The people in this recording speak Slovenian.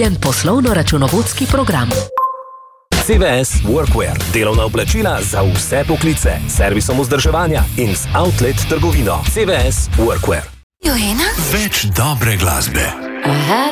prilagojen poslovno-računovodski program. CVS Workwear. Delovna oblačila za vse poklice. Servisom vzdrževanja in z outlet trgovino. CVS Workwear. Več dobre glasbe.